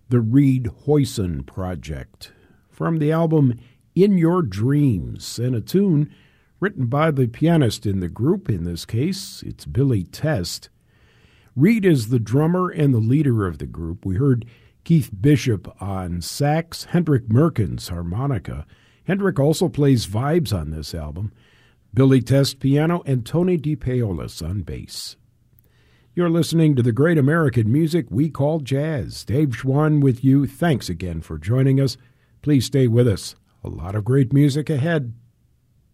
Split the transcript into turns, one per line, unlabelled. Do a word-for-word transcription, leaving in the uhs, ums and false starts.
the Reed Hoyson Project, from the album In Your Dreams, and a tune written by the pianist in the group. In this case, it's Billy Test. Reed is the drummer and the leader of the group. We heard Keith Bishop on sax, Hendrik Merkens harmonica. Hendrik also plays vibes on this album. Billy Test piano, and Tony DePaolis on bass. You're listening to the great American music we call jazz. Dave Schwann with you. Thanks again for joining us. Please stay with us. A lot of great music ahead.